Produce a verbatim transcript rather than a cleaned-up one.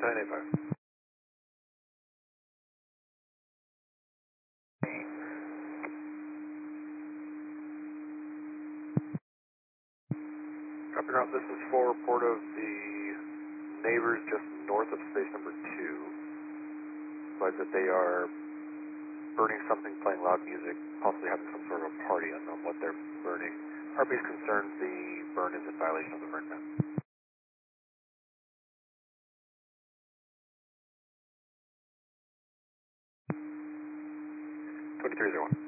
nine eight five. Copy ground, this is for report of the neighbors just north of space number two. But that they are burning something, playing loud music, possibly having some sort of a party. I don't know what they're burning. R P is concerned the burn is in violation of the burn ban. twenty-three oh one.